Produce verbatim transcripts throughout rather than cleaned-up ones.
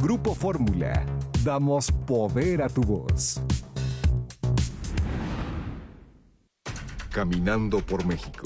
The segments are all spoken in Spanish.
Grupo Fórmula, damos poder a tu voz. Caminando por México.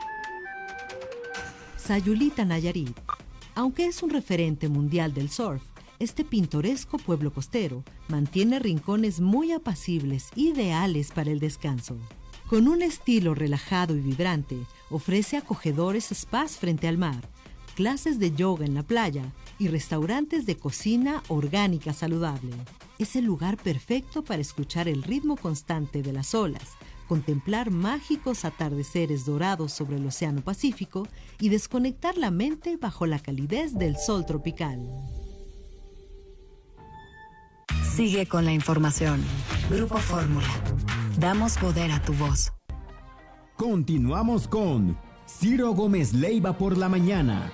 Sayulita, Nayarit. Aunque es un referente mundial del surf, este pintoresco pueblo costero mantiene rincones muy apacibles, ideales para el descanso. Con un estilo relajado y vibrante, ofrece acogedores spas frente al mar, clases de yoga en la playa y restaurantes de cocina orgánica saludable. Es el lugar perfecto para escuchar el ritmo constante de las olas, contemplar mágicos atardeceres dorados sobre el Océano Pacífico y desconectar la mente bajo la calidez del sol tropical. Sigue con la información. Grupo Fórmula. Damos poder a tu voz. Continuamos con Ciro Gómez Leiva por la mañana.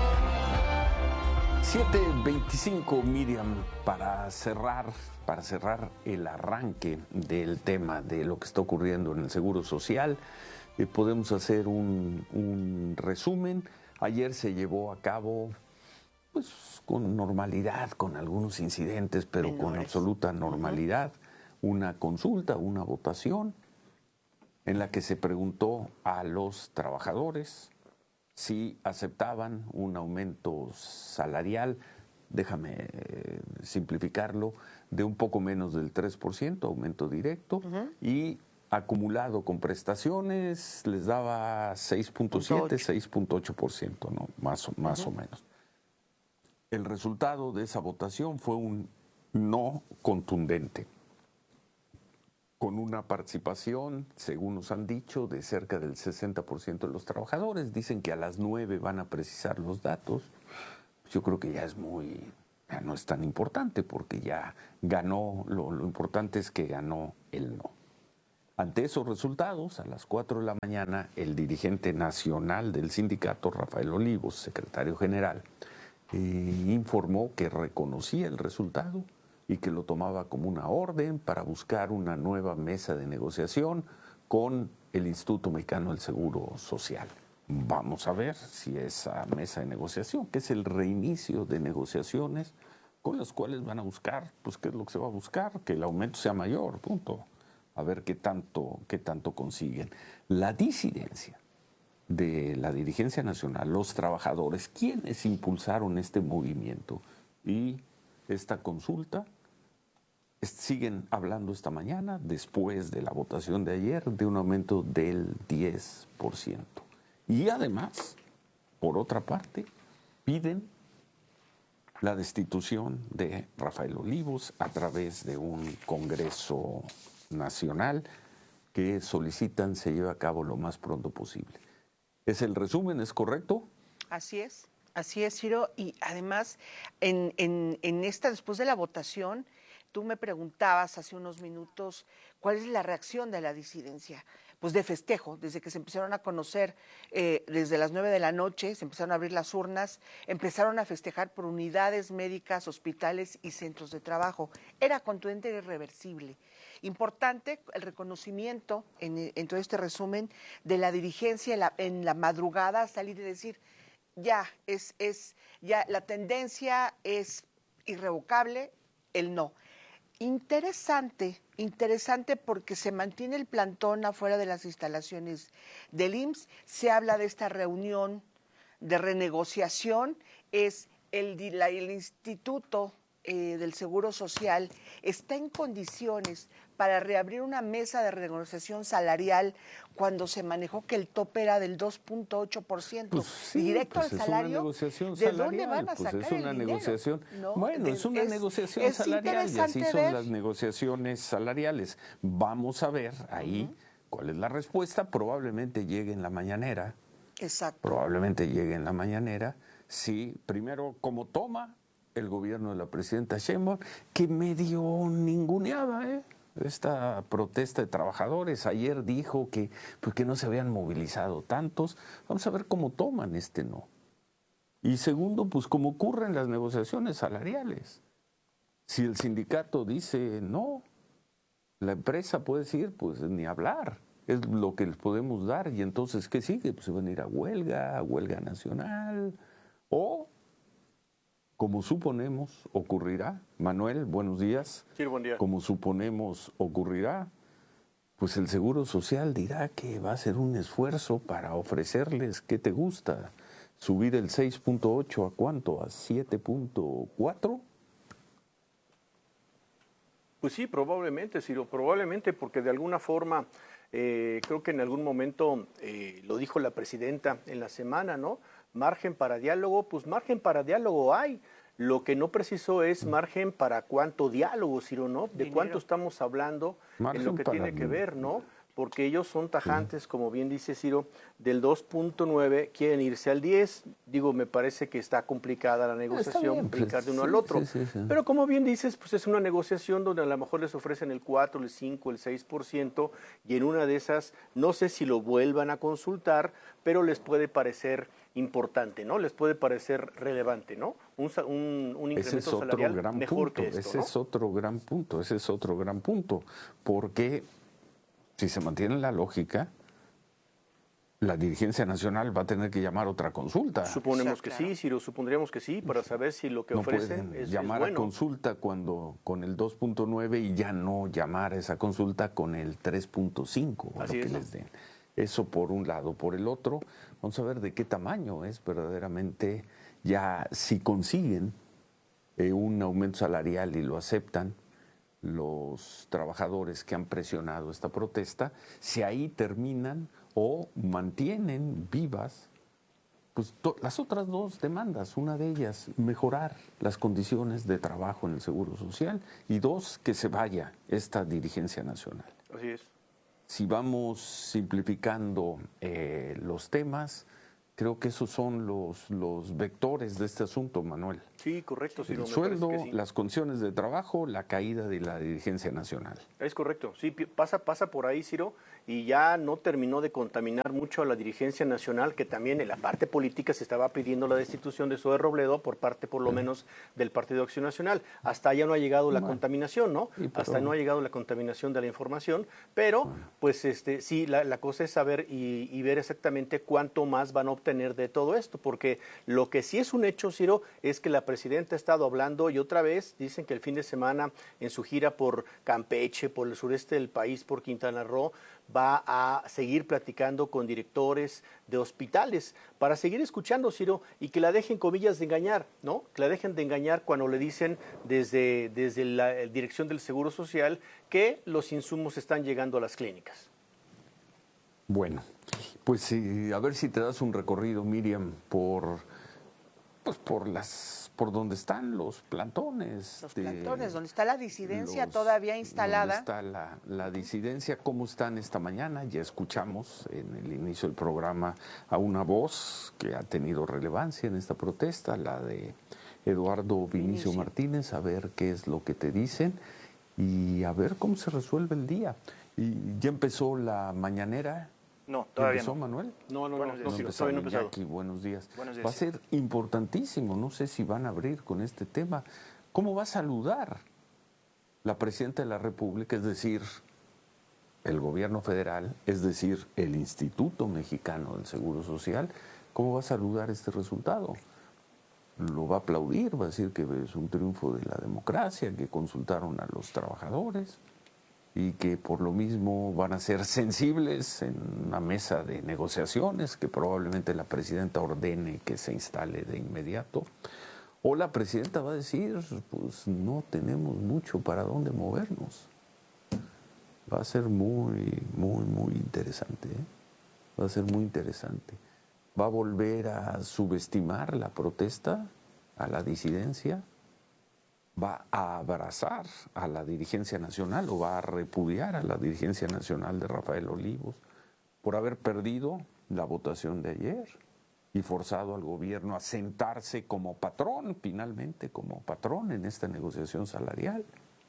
siete veinticinco, Miriam, para cerrar, para cerrar el arranque del tema de lo que está ocurriendo en el Seguro Social, eh, podemos hacer un, un resumen. Ayer se llevó a cabo, pues, con normalidad, con algunos incidentes, pero Menores. con absoluta normalidad, uh-huh. una consulta, una votación, en la que se preguntó a los trabajadores si aceptaban un aumento salarial, déjame eh, simplificarlo, de un poco menos del tres por ciento, aumento directo, uh-huh. y acumulado con prestaciones les daba seis punto siete, seis punto ocho por ciento, ¿no? Más, más uh-huh. o menos. El resultado de esa votación fue un no contundente, con una participación, según nos han dicho, de cerca del sesenta por ciento de los trabajadores. Dicen que a las nueve van a precisar los datos. Yo creo que ya es muy, ya no es tan importante, porque ya ganó, lo, lo importante es que ganó el no. Ante esos resultados, a las cuatro de la mañana, el dirigente nacional del sindicato, Rafael Olivos, secretario general, eh, informó que reconocía el resultado y que lo tomaba como una orden para buscar una nueva mesa de negociación con el Instituto Mexicano del Seguro Social. Vamos a ver si esa mesa de negociación, que es el reinicio de negociaciones, con las cuales van a buscar, pues qué es lo que se va a buscar, que el aumento sea mayor, punto. A ver qué tanto, qué tanto consiguen. La disidencia de la dirigencia nacional, los trabajadores, quienes impulsaron este movimiento y esta consulta, siguen hablando esta mañana, después de la votación de ayer, de un aumento del diez por ciento. Y además, por otra parte, piden la destitución de Rafael Olivos a través de un Congreso Nacional que solicitan se lleve a cabo lo más pronto posible. ¿Es el resumen? ¿Es correcto? Así es, así es, Ciro. Y además, en, en, en esta, después de la votación, tú me preguntabas hace unos minutos cuál es la reacción de la disidencia. Pues de festejo, desde que se empezaron a conocer, eh, desde las nueve de la noche, se empezaron a abrir las urnas, empezaron a festejar por unidades médicas, hospitales y centros de trabajo. Era contundente e irreversible. Importante el reconocimiento, en, en todo este resumen, de la dirigencia en la, en la madrugada, salir y decir, ya, es, es, ya la tendencia es irrevocable, el no. Interesante, interesante porque se mantiene el plantón afuera de las instalaciones del I M S S, se habla de esta reunión de renegociación, es el, la, el Instituto eh, del Seguro Social está en condiciones para reabrir una mesa de renegociación salarial cuando se manejó que el tope era del dos punto ocho por ciento. Pues sí, directo pues al es salario, una negociación ¿de salarial, dónde van a pues sacar es una el negociación, dinero? ¿No? Bueno, De, es una es, negociación es salarial y así son ver. las negociaciones salariales. Vamos a ver ahí uh-huh. cuál es la respuesta. Probablemente llegue en la mañanera. Exacto. Probablemente llegue en la mañanera. Sí, primero, como toma el gobierno de la presidenta Sheinbaum, que medio ninguneaba, ¿eh? Esta protesta de trabajadores. Ayer dijo que, pues, que no se habían movilizado tantos. Vamos a ver cómo toman este no. Y segundo, pues como ocurren las negociaciones salariales. Si el sindicato dice no, la empresa puede decir, pues ni hablar. Es lo que les podemos dar. Y entonces, ¿qué sigue? Pues se van a ir a huelga, a huelga nacional. O como suponemos ocurrirá, Manuel, buenos días. Sí, buen día. Como suponemos ocurrirá, pues el Seguro Social dirá que va a ser un esfuerzo para ofrecerles, ¿qué te gusta? ¿Subir el seis punto ocho a cuánto? ¿A siete punto cuatro? Pues sí, probablemente, Ciro, probablemente porque de alguna forma, eh, creo que en algún momento eh, lo dijo la presidenta en la semana, ¿no? Margen para diálogo, pues margen para diálogo hay. Lo que no precisó es margen para cuánto diálogo, Ciro, ¿no? De Dinero. cuánto estamos hablando Margen en lo que para tiene que el- ver, ¿no? Porque ellos son tajantes, como bien dice Ciro, del dos punto nueve, quieren irse al diez. Digo, me parece que está complicada la negociación, bien, pues, brincar de uno sí, al otro. sí, sí, sí. Pero como bien dices, pues es una negociación donde a lo mejor les ofrecen el cuatro, el cinco, el seis por ciento, y en una de esas, no sé si lo vuelvan a consultar, pero les puede parecer importante, ¿no? Les puede parecer relevante, ¿no? Un, sa- un, un incremento Ese es otro salarial gran mejor punto, que esto, ese ¿no? es otro gran punto, ese es otro gran punto, porque si se mantiene la lógica, la dirigencia nacional va a tener que llamar otra consulta. Suponemos Sí, que claro. sí, Ciro, supondríamos que sí, para saber si lo que No ofrecen pueden es, es llamar a bueno. consulta cuando con el dos punto nueve y ya no llamar a esa consulta con el tres punto cinco, o lo Así que es. les den. Eso por un lado. Por el otro, vamos a ver de qué tamaño es verdaderamente, ya si consiguen eh, un aumento salarial y lo aceptan los trabajadores que han presionado esta protesta, si ahí terminan o mantienen vivas pues, to- las otras dos demandas. Una de ellas, mejorar las condiciones de trabajo en el Seguro Social, y dos, que se vaya esta dirigencia nacional. Así es. Si vamos simplificando eh, los temas, creo que esos son los, los vectores de este asunto, Manuel. Sí, correcto, Ciro, El me parece sueldo, que sí. las condiciones de trabajo, la caída de la dirigencia nacional. Es correcto, sí, pi- pasa, pasa por ahí, Ciro, y ya no terminó de contaminar mucho a la dirigencia nacional, que también en la parte política se estaba pidiendo la destitución de Zoe Robledo por parte, por lo menos, del Partido Acción Nacional. Hasta allá no ha llegado la Bueno. contaminación, ¿no? Sí, pero- Hasta no ha llegado la contaminación de la información, pero, pues, este, sí, la, la cosa es saber y, y ver exactamente cuánto más van a obtener de todo esto, porque lo que sí es un hecho, Ciro, es que la presidenta ha estado hablando y otra vez dicen que el fin de semana en su gira por Campeche, por el sureste del país, por Quintana Roo, va a seguir platicando con directores de hospitales para seguir escuchando, Ciro, y que la dejen, comillas, de engañar, ¿no? Que la dejen de engañar cuando le dicen desde, desde la dirección del Seguro Social que los insumos están llegando a las clínicas. Bueno, pues sí, a ver si te das un recorrido, Miriam, por pues por las por donde están los plantones. Los de plantones, donde está la disidencia los- todavía instalada. Donde está la, la disidencia, cómo están esta mañana. Ya escuchamos en el inicio del programa a una voz que ha tenido relevancia en esta protesta, la de Eduardo Vinicio Vinicio. Martínez, a ver qué es lo que te dicen y a ver cómo se resuelve el día. Y ya empezó la mañanera. No, ¿Ya todavía empezó, no. Manuel? No, no, Buenos no, días. no, Ciro, empezó, todavía no ha empezado. Jackie, buenos días. Buenos días. Va a ser importantísimo, no sé si van a abrir con este tema. ¿Cómo va a saludar la presidenta de la República, es decir, el gobierno federal, es decir, el Instituto Mexicano del Seguro Social? ¿Cómo va a saludar este resultado? Lo va a aplaudir, va a decir que es un triunfo de la democracia, que consultaron a los trabajadores y que por lo mismo van a ser sensibles en una mesa de negociaciones que probablemente la presidenta ordene que se instale de inmediato. O la presidenta va a decir, pues no tenemos mucho para dónde movernos. Va a ser muy, muy, muy interesante. ¿eh? Va a ser muy interesante. Va a volver a subestimar la protesta, a la disidencia. Va a abrazar a la dirigencia nacional o va a repudiar a la dirigencia nacional de Rafael Olivos por haber perdido la votación de ayer y forzado al gobierno a sentarse como patrón, finalmente como patrón en esta negociación salarial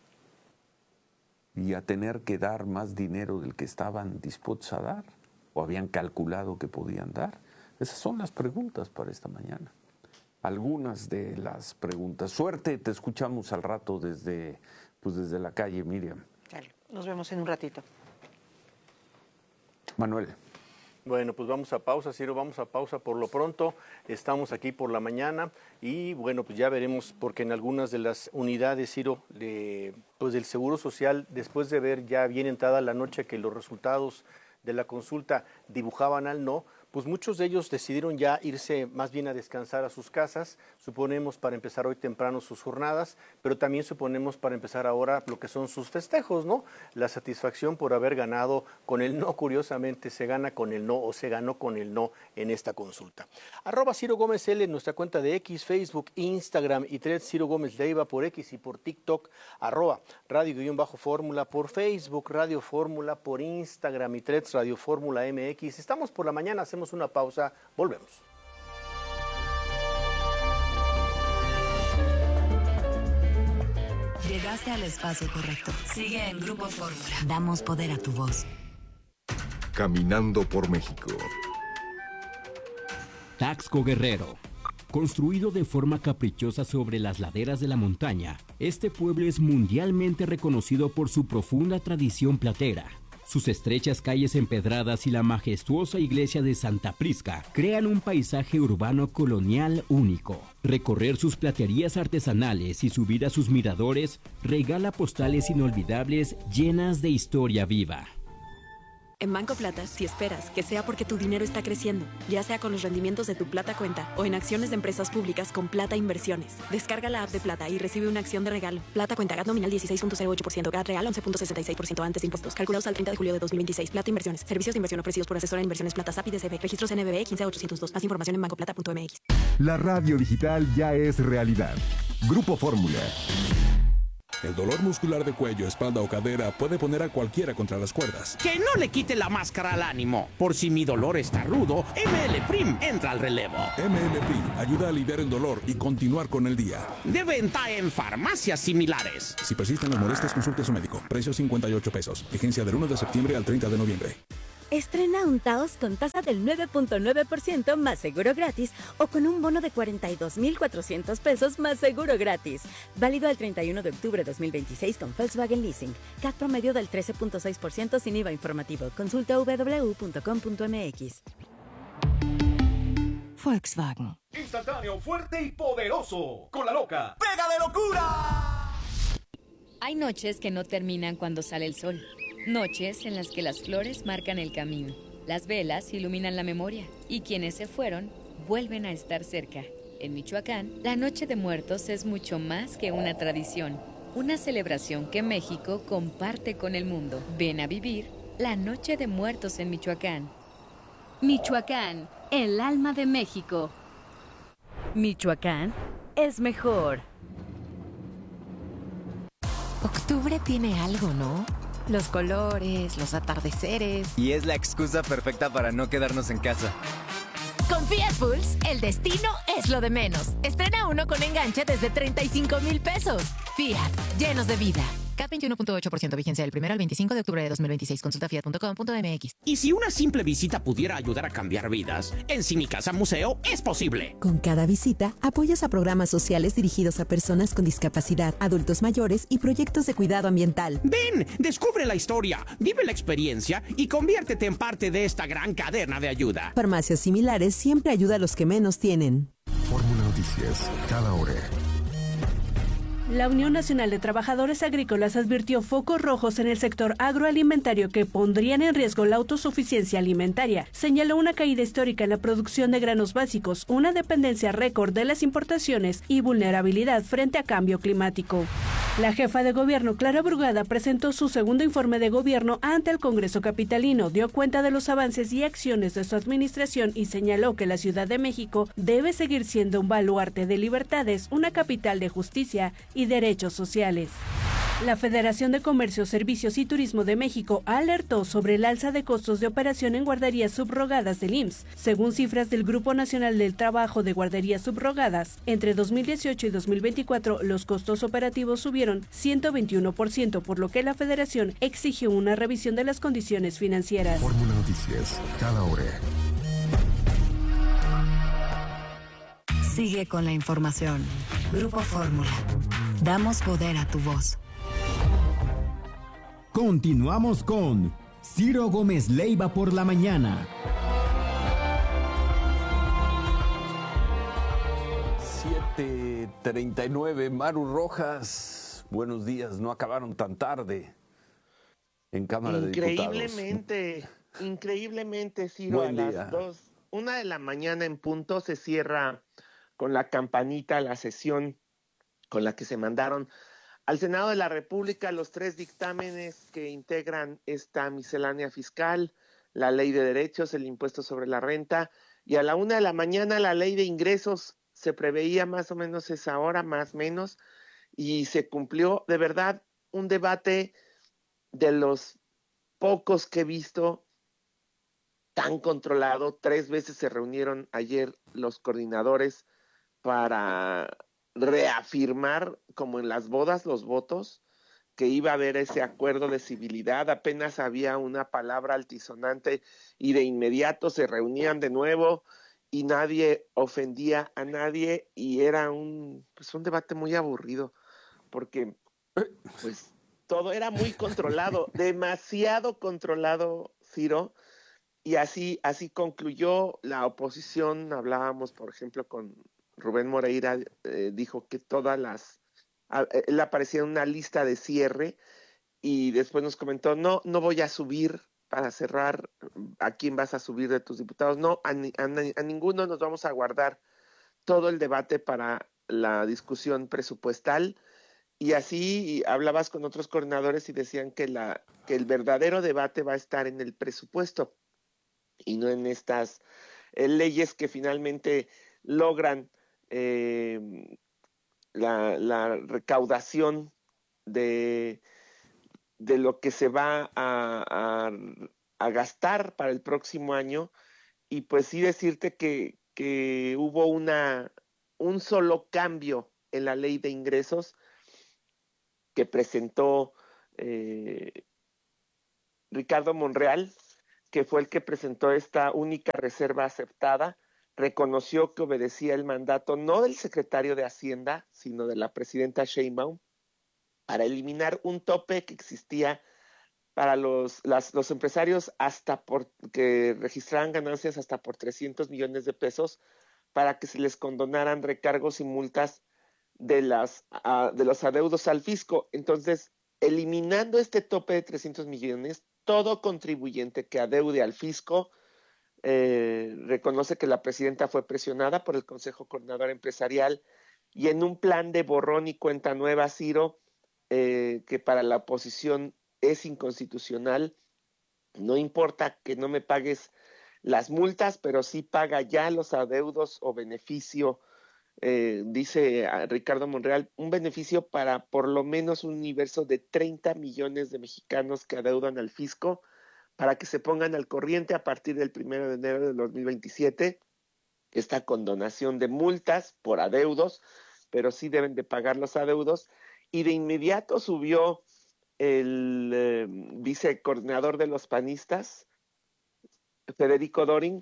y a tener que dar más dinero del que estaban dispuestos a dar o habían calculado que podían dar. Esas son las preguntas para esta mañana. Algunas de las preguntas. Suerte, te escuchamos al rato desde, pues desde la calle, Miriam. Dale, nos vemos en un ratito. Manuel. Bueno, pues vamos a pausa, Ciro, vamos a pausa por lo pronto. Estamos aquí por la mañana y bueno, pues ya veremos, porque en algunas de las unidades, Ciro, de, pues del Seguro Social, después de ver ya bien entrada la noche que los resultados de la consulta dibujaban al no, pues muchos de ellos decidieron ya irse más bien a descansar a sus casas, suponemos para empezar hoy temprano sus jornadas, pero también suponemos para empezar ahora lo que son sus festejos, ¿no? La satisfacción por haber ganado con el no, curiosamente se gana con el no o se ganó con el no en esta consulta. Arroba Ciro Gómez L en nuestra cuenta de X, Facebook, Instagram y Threads, Ciro Gómez Leiva por X y por TikTok, arroba Radio-Fórmula por Facebook, Radio Fórmula por Instagram y Threads, Radio Fórmula M X. Estamos por la mañana, hacemos una pausa, volvemos. Llegaste al espacio correcto. Sigue en Grupo Fórmula. Damos poder a tu voz. Caminando por México. Taxco Guerrero. Construido de forma caprichosa sobre las laderas de la montaña, este pueblo es mundialmente reconocido por su profunda tradición platera. Sus estrechas calles empedradas y la majestuosa iglesia de Santa Prisca crean un paisaje urbano colonial único. Recorrer sus platerías artesanales y subir a sus miradores regala postales inolvidables llenas de historia viva. En Banco Plata, si esperas que sea porque tu dinero está creciendo, ya sea con los rendimientos de tu Plata Cuenta o en acciones de empresas públicas con Plata Inversiones, descarga la app de Plata y recibe una acción de regalo. Plata Cuenta, G A T nominal dieciséis punto cero ocho por ciento, G A T real once punto sesenta y seis por ciento antes de impuestos. Calculados al treinta de julio de dos mil veintiséis. Plata Inversiones. Servicios de inversión ofrecidos por asesora de inversiones Plata S A P y D C B. Registros N B B quince ochocientos dos. Más información en banco plata punto m x. La radio digital ya es realidad. Grupo Fórmula. El dolor muscular de cuello, espalda o cadera puede poner a cualquiera contra las cuerdas. Que no le quite la máscara al ánimo. Por si mi dolor está rudo, M L Prim entra al relevo. M L Prim ayuda a aliviar el dolor y continuar con el día. De venta en farmacias similares. Si persisten las molestias, consulte a su médico. Precio cincuenta y ocho pesos. Vigencia del uno de septiembre al treinta de noviembre. Estrena un Taos con tasa del nueve punto nueve por ciento más seguro gratis o con un bono de cuarenta y dos mil cuatrocientos pesos más seguro gratis. Válido al treinta y uno de octubre de dos mil veintiséis con Volkswagen Leasing. C A T promedio del trece punto seis por ciento sin I V A informativo. Consulta doble u doble u doble u punto com punto m x. Volkswagen. Instantáneo, fuerte y poderoso. Con la loca. ¡Pega de locura! Hay noches que no terminan cuando sale el sol. Noches en las que las flores marcan el camino, las velas iluminan la memoria y quienes se fueron vuelven a estar cerca. En Michoacán, la Noche de Muertos es mucho más que una tradición, una celebración que México comparte con el mundo. Ven a vivir la Noche de Muertos en Michoacán. Michoacán, el alma de México. Michoacán es mejor. Octubre tiene algo, ¿no? Los colores, los atardeceres. Y es la excusa perfecta para no quedarnos en casa. Con Fiat Pulse, el destino es lo de menos. Estrena uno con enganche desde treinta y cinco mil pesos. Fiat, llenos de vida. C A T veintiuno punto ocho por ciento, vigencia del primero al veinticinco de octubre de dos mil veintiséis. Consulta fiat punto com punto m x. Y si una simple visita pudiera ayudar a cambiar vidas, en Si Mi Casa Museo es posible. Con cada visita, apoyas a programas sociales dirigidos a personas con discapacidad, adultos mayores y proyectos de cuidado ambiental. Ven, descubre la historia, vive la experiencia y conviértete en parte de esta gran cadena de ayuda. Farmacias similares siempre ayuda a los que menos tienen. Fórmula Noticias, cada hora. La Unión Nacional de Trabajadores Agrícolas advirtió focos rojos en el sector agroalimentario que pondrían en riesgo la autosuficiencia alimentaria. Señaló una caída histórica en la producción de granos básicos, una dependencia récord de las importaciones y vulnerabilidad frente a cambio climático. La jefa de gobierno, Clara Brugada, presentó su segundo informe de gobierno ante el Congreso capitalino, dio cuenta de los avances y acciones de su administración y señaló que la Ciudad de México debe seguir siendo un baluarte de libertades, una capital de justicia y derechos sociales. La Federación de Comercio, Servicios y Turismo de México alertó sobre el alza de costos de operación en guarderías subrogadas del I M S S. Según cifras del Grupo Nacional del Trabajo de Guarderías Subrogadas, entre dos mil dieciocho y dos mil veinticuatro los costos operativos subieron ciento veintiuno por ciento, por lo que la Federación exigió una revisión de las condiciones financieras. Fórmula Noticias, cada hora. Sigue con la información. Grupo Fórmula. Damos poder a tu voz. Continuamos con Ciro Gómez Leiva por la mañana. treinta y nueve. Maru Rojas, buenos días. No acabaron tan tarde en Cámara de Diputados. Increíblemente, increíblemente, Ciro, Buen a día. las dos, una de la mañana en punto se cierra con la campanita la sesión con la que se mandaron al Senado de la República los tres dictámenes que integran esta miscelánea fiscal, la ley de derechos, el impuesto sobre la renta, y a la una de la mañana la ley de ingresos. Se preveía más o menos esa hora, más o menos, y se cumplió. De verdad, un debate de los pocos que he visto tan controlado. Tres veces se reunieron ayer los coordinadores para reafirmar, como en las bodas, los votos, que iba a haber ese acuerdo de civilidad. Apenas había una palabra altisonante y de inmediato se reunían de nuevo y nadie ofendía a nadie, y era un, pues un debate muy aburrido porque pues todo era muy controlado, demasiado controlado, Ciro, y así, así concluyó la oposición. Hablábamos, por ejemplo, con Rubén Moreira, eh, dijo que todas las, a, él aparecía en una lista de cierre, y después nos comentó, no, no voy a subir para cerrar. ¿A quién vas a subir de tus diputados? No, a, a, a ninguno. Nos vamos a guardar todo el debate para la discusión presupuestal. Y así hablabas con otros coordinadores y decían que, la, que el verdadero debate va a estar en el presupuesto y no en estas eh, leyes que finalmente logran eh, la, la recaudación de, de lo que se va a, a, a gastar para el próximo año. Y pues sí decirte que, que hubo una, un solo cambio en la ley de ingresos que presentó eh, Ricardo Monreal, que fue el que presentó esta única reserva aceptada. Reconoció que obedecía el mandato no del secretario de Hacienda, sino de la presidenta Sheinbaum, para eliminar un tope que existía para los, las, los empresarios hasta por, que registraran ganancias hasta por trescientos millones de pesos, para que se les condonaran recargos y multas de, las, uh, de los adeudos al fisco. Entonces, eliminando este tope de trescientos millones, todo contribuyente que adeude al fisco eh, reconoce que la presidenta fue presionada por el Consejo Coordinador Empresarial, y en un plan de borrón y cuenta nueva, Ciro, eh, que para la oposición es inconstitucional. No importa que no me pagues las multas, pero sí paga ya los adeudos o beneficio, eh, dice Ricardo Monreal, un beneficio para por lo menos un universo de treinta millones de mexicanos que adeudan al fisco, para que se pongan al corriente a partir del primero de enero de dos mil veintisiete, esta condonación de multas por adeudos, pero sí deben de pagar los adeudos. Y de inmediato subió el eh, vicecoordinador de los panistas, Federico Doring,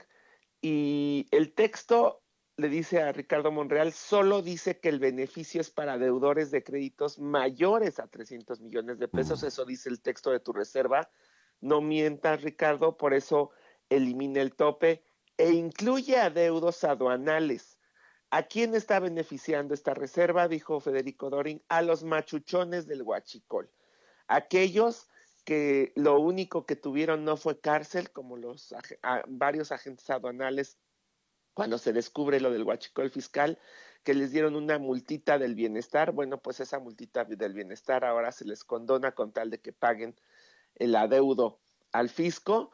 y el texto le dice a Ricardo Monreal, solo dice que el beneficio es para deudores de créditos mayores a trescientos millones de pesos. Eso dice el texto de tu reserva. No mientas, Ricardo, por eso elimina el tope e incluye adeudos aduanales. ¿A quién está beneficiando esta reserva? Dijo Federico Doring, a los machuchones del huachicol. Aquellos que lo único que tuvieron no fue cárcel, como los a, varios agentes aduanales cuando se descubre lo del huachicol fiscal, que les dieron una multita del bienestar. Bueno, pues esa multita del bienestar ahora se les condona con tal de que paguen el adeudo al fisco.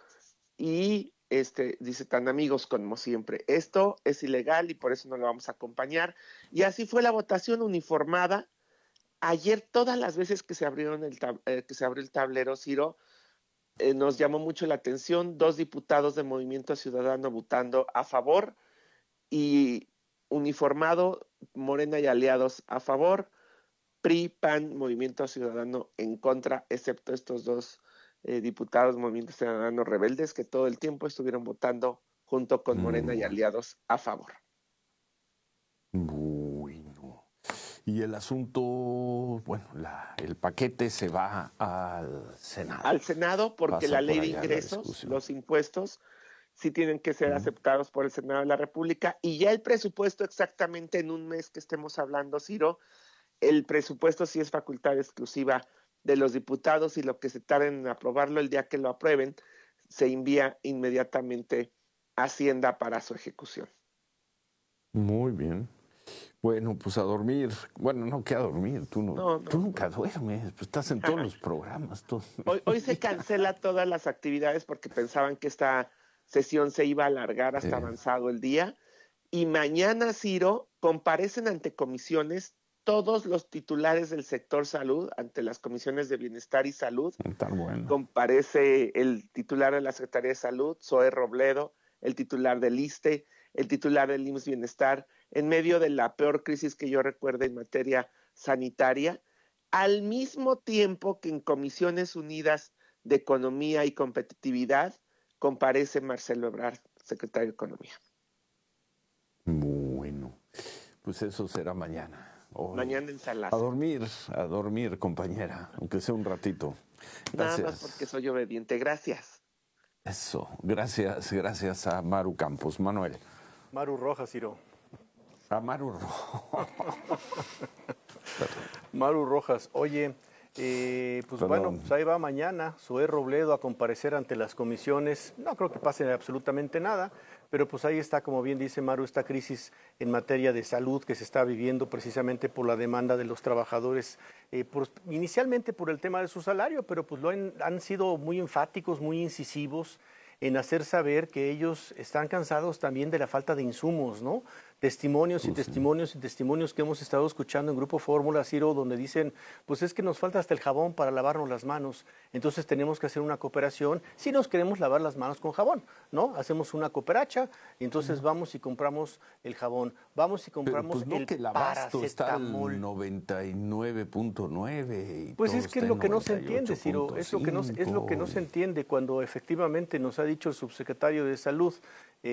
Y este dice, tan amigos como siempre. Esto es ilegal y por eso no lo vamos a acompañar. Y así fue la votación uniformada. Ayer, todas las veces que se abrieron el tab- eh, que se abrió el tablero, Ciro, eh, nos llamó mucho la atención, dos diputados de Movimiento Ciudadano votando a favor, y uniformado, Morena y aliados a favor, P R I, P A N, Movimiento Ciudadano en contra, excepto estos dos eh, diputados Movimiento Ciudadano rebeldes, que todo el tiempo estuvieron votando junto con Morena y aliados a favor. Bueno. Y el asunto, bueno, la, el paquete se va al Senado. Al Senado porque Pasa la ley por de allá la ingresos, discusión. los impuestos, sí tienen que ser aceptados por el Senado de la República, y ya el presupuesto exactamente en un mes que estemos hablando, Ciro, el presupuesto sí es facultad exclusiva de los diputados, y lo que se tarden en aprobarlo, el día que lo aprueben, se envía inmediatamente a Hacienda para su ejecución. Muy bien. Bueno, pues a dormir. Bueno, no, que a dormir. Tú, no, No, no, tú nunca duermes. Pues estás en todos los programas. Todo. Hoy, hoy se cancela todas las actividades porque pensaban que esta sesión se iba a alargar hasta Sí. avanzado el día. Y mañana, Ciro, comparecen ante comisiones todos los titulares del sector salud, ante las comisiones de Bienestar y Salud. Está bueno. Comparece el titular de la Secretaría de Salud, Zoe Robledo, el titular del ISSSTE, el titular del I M S S Bienestar, en medio de la peor crisis que yo recuerdo en materia sanitaria, al mismo tiempo que en Comisiones Unidas de Economía y Competitividad comparece Marcelo Ebrard, secretario de Economía. Bueno, pues eso será mañana. Hoy. Mañana en A Salaza. dormir, a dormir, compañera, aunque sea un ratito. Nada Gracias. más porque soy obediente. Gracias. Eso, gracias, gracias a Maru Campos. Manuel. Maru Rojas, Ciro. A Maru Rojas. Maru Rojas, oye, eh, pues Perdón. bueno, pues ahí va mañana Zoe Robledo a comparecer ante las comisiones. No creo que pase absolutamente nada, pero pues ahí está, como bien dice Maru, esta crisis en materia de salud que se está viviendo precisamente por la demanda de los trabajadores, eh, por, inicialmente por el tema de su salario, pero pues lo han, han sido muy enfáticos, muy incisivos en hacer saber que ellos están cansados también de la falta de insumos, ¿no? Testimonios y Pues sí. testimonios y testimonios que hemos estado escuchando en Grupo Fórmula, Ciro, donde dicen, pues es que nos falta hasta el jabón para lavarnos las manos, entonces tenemos que hacer una cooperación, si nos queremos lavar las manos con jabón, ¿no? Hacemos una cooperacha, y entonces vamos y compramos el jabón, vamos y Pero compramos pues no, el que el abasto está al paracetamol. noventa y nueve punto nueve. y Pues todo es que está es lo en que no se noventa y entiende, ocho Ciro, punto es lo que no, es lo que no se cinco. entiende cuando efectivamente nos ha dicho el subsecretario de Salud,